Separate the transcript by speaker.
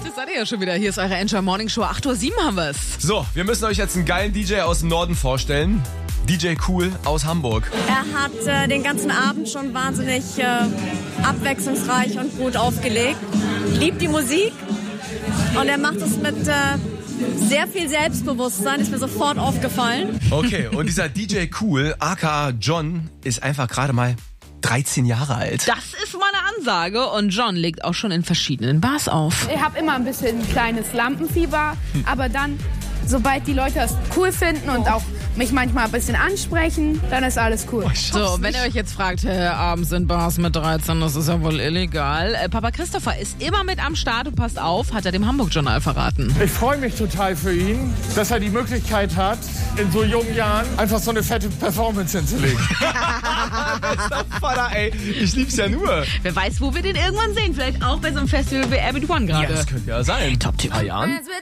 Speaker 1: Das seid ihr ja schon wieder. Hier ist eure Enjoy Morning Show. 8:07 Uhr haben wir es.
Speaker 2: So, wir müssen euch jetzt einen geilen DJ aus dem Norden vorstellen. DJ Cool aus Hamburg.
Speaker 3: Er hat den ganzen Abend schon wahnsinnig abwechslungsreich und gut aufgelegt. Liebt die Musik und er macht es mit sehr viel Selbstbewusstsein. Ist mir sofort aufgefallen.
Speaker 2: Okay, und dieser DJ Cool, aka John, ist einfach gerade mal 13 Jahre alt.
Speaker 1: Das ist mal eine Ansage. Und John legt auch schon in verschiedenen Bars auf.
Speaker 4: Ich habe immer ein bisschen ein kleines Lampenfieber, aber dann, sobald die Leute das cool finden und auch mich manchmal ein bisschen ansprechen, dann ist alles cool.
Speaker 1: So, wenn ihr euch jetzt fragt, abends in Bars mit 13, das ist ja wohl illegal. Papa Christopher ist immer mit am Start und passt auf, hat er dem Hamburg-Journal verraten.
Speaker 5: Ich freue mich total für ihn, dass er die Möglichkeit hat, in so jungen Jahren einfach so eine fette Performance hinzulegen.
Speaker 2: Bester Vater, ey. Ich lieb's ja nur.
Speaker 1: Wer weiß, wo wir den irgendwann sehen. Vielleicht auch bei so einem Festival wie Abbott One gerade.
Speaker 2: Ja, das könnte ja sein.
Speaker 1: Top-Typ.
Speaker 2: Ein paar Jahren.